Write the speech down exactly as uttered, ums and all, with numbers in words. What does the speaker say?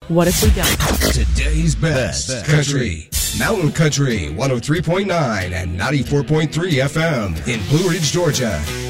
What if we don't? Today's best, best country. Mountain Country one oh three point nine and ninety-four point three F M in Blue Ridge, Georgia.